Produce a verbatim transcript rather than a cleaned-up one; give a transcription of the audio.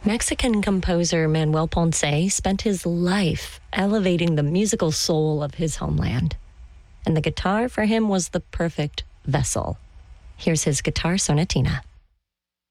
Mexican composer Manuel Ponce spent his life elevating the musical soul of his homeland, and the guitar for him was the perfect vessel. Here's his guitar sonatina.